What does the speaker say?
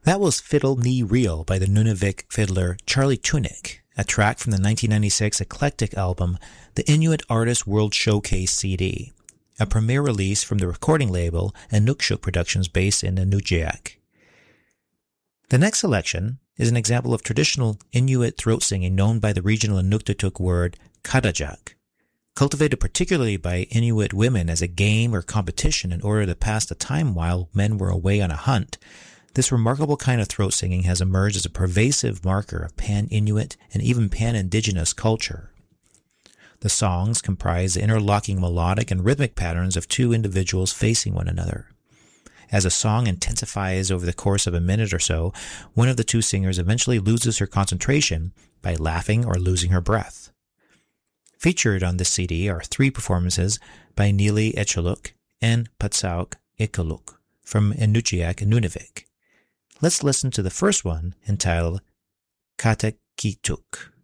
That was Fiddle Me Real by the Nunavik fiddler Charlie Tunick, a track from the 1996 eclectic album The Inuit Artist World Showcase CD, a premiere release from the recording label Inukshuk Productions based in Inujiaq. The next selection is an example of traditional Inuit throat singing known by the regional Inuktitut word kadajak, cultivated particularly by Inuit women as a game or competition in order to pass the time while men were away on a hunt. This remarkable kind of throat singing has emerged as a pervasive marker of pan-Inuit and even pan-Indigenous culture. The songs comprise the interlocking melodic and rhythmic patterns of two individuals facing one another. As a song intensifies over the course of a minute or so, one of the two singers eventually loses her concentration by laughing or losing her breath. Featured on this CD are 3 performances by Neeli Etchaluk and Patsauk Ikaluk from Inujiaq and Nunavik. Let's listen to the first one, entitled Katekituk.